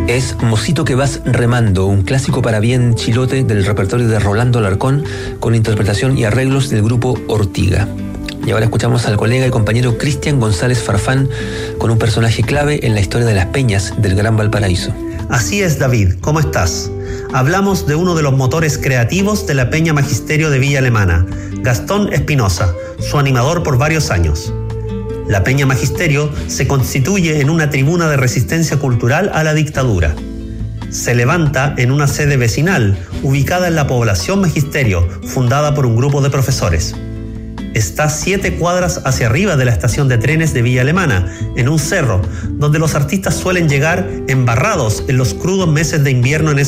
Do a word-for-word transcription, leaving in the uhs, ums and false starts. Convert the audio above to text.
es Mocito que vas remando, un clásico para bien chilote del repertorio de Rolando Alarcón, con interpretación y arreglos del grupo Ortiga. Y ahora escuchamos al colega y compañero Cristian González Farfán con un personaje clave en la historia de las peñas del Gran Valparaíso. Así es, David, ¿cómo estás? Hablamos de uno de los motores creativos de la Peña Magisterio de Villa Alemana, Gastón Espinosa, su animador por varios años. La Peña Magisterio se constituye en una tribuna de resistencia cultural a la dictadura. Se levanta en una sede vecinal, ubicada en la población Magisterio, fundada por un grupo de profesores. Está siete cuadras hacia arriba de la estación de trenes de Villa Alemana, en un cerro, donde los artistas suelen llegar embarrados en los crudos meses de invierno en